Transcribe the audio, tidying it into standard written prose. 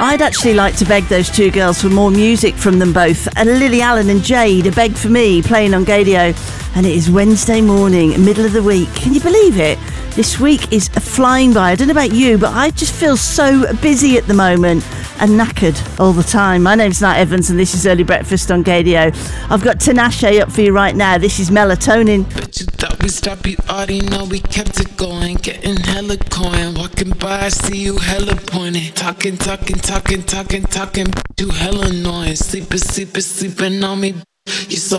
I'd actually like to beg those two girls for more music from them both. And Lily Allen and Jade, a beg for me, playing on Gadio. And it is Wednesday morning, middle of the week. Can you believe it? This week is flying by. I don't know about you, but I just feel so busy at the moment and knackered all the time. My name's Nat Evans and this is Early Breakfast on Gadio. I've got Tinashe up for you right now. This is Melatonin. Bet you thought we stopped, you already know we kept it going. Getting hella coin, walking by, I see you hella pointing. Talking, you hella annoying. Sleeping on me, you so